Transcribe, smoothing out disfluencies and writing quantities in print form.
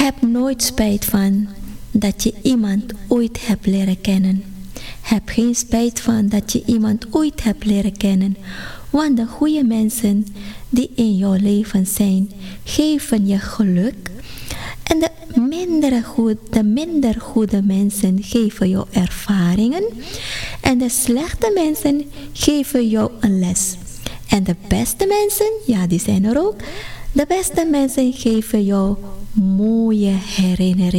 Heb nooit spijt van dat je iemand ooit hebt leren kennen. Heb geen spijt van dat je iemand ooit hebt leren kennen. Want de goede mensen die in jouw leven zijn, geven je geluk. En de minder goede mensen geven jou ervaringen. En de slechte mensen geven jou een les. En de beste mensen, ja, die zijn er ook. De beste mensen geven jou mooie herinneringen.